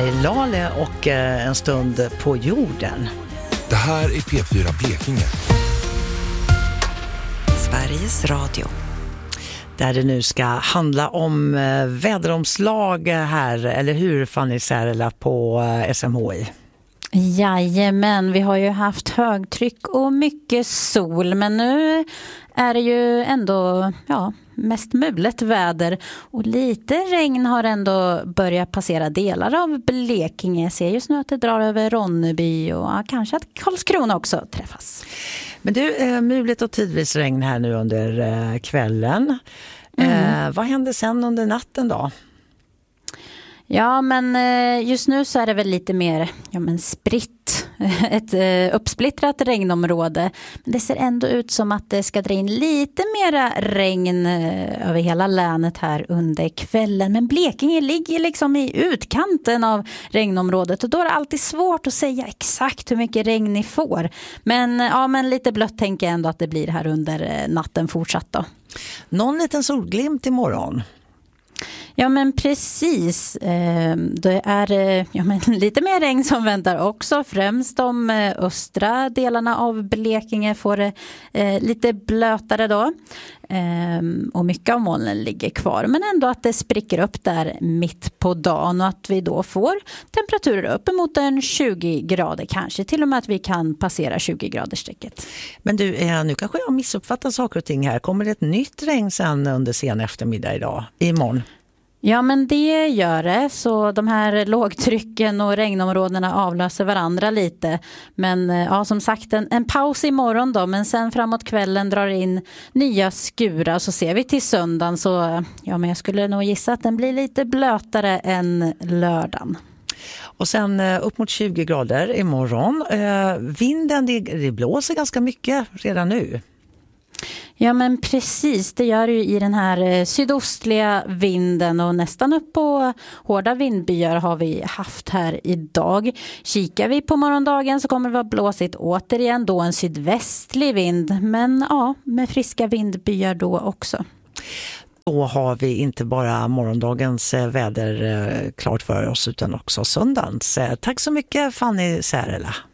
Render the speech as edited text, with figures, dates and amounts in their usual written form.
Dale Lale och en stund på jorden. Det här är P4 Blekinge. Sveriges Radio. Där det nu ska handla om väderomslag här, eller hur Fanny Särla på SMHI? Jajamän, vi har ju haft högtryck och mycket sol, men nu är det ju ändå mest mulet väder och lite regn har ändå börjat passera delar av Blekinge. Jag ser just nu att det drar över Ronneby och kanske att Karlskrona också träffas. Men du, mulet och tidvis regn här nu under kvällen. Vad händer sen under natten då? Ja, men just nu så är det väl lite mer spritt, ett uppsplittrat regnområde. Men det ser ändå ut som att det ska dra in lite mera regn över hela länet här under kvällen. Men Blekinge ligger liksom i utkanten av regnområdet och då är det alltid svårt att säga exakt hur mycket regn ni får. Men lite blött tänker jag ändå att det blir här under natten fortsatt då. Någon liten solglimt imorgon? Ja, men precis. Det är lite mer regn som väntar också. Främst de östra delarna av Blekinge får det lite blötare då. Och mycket av molnen ligger kvar. Men ändå att det spricker upp där mitt på dagen och att vi då får temperaturer uppemot en 20 grader. Kanske till och med att vi kan passera 20-gradersstrecket. Men du, nu kanske jag missuppfattar saker och ting här. Kommer det ett nytt regn sen under sen eftermiddag idag, imorgon? Ja, men det gör det. Så de här lågtrycken och regnområdena avlöser varandra lite. Men som sagt en paus imorgon då. Men sen framåt kvällen drar in nya skurar. Så ser vi till söndagen så men jag skulle nog gissa att den blir lite blötare än lördagen. Och sen upp mot 20 grader imorgon. Vinden, det blåser ganska mycket redan nu. Ja, men precis, det gör ju i den här sydostliga vinden och nästan upp på hårda vindbyar har vi haft här idag. Kikar vi på morgondagen så kommer det vara blåsigt återigen, då en sydvästlig vind, men med friska vindbyar då också. Då har vi inte bara morgondagens väder klart för oss utan också söndagens. Tack så mycket Fanny Särla.